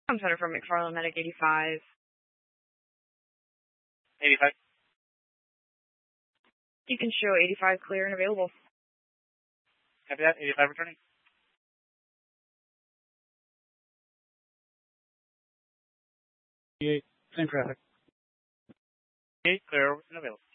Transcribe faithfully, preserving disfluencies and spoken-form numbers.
I'm Center from McFarland Medic eighty-five. eighty-five. You can show eighty-five clear and available. Copy that. eighty-five returning. eighty-eight, same traffic. eight, clear and available.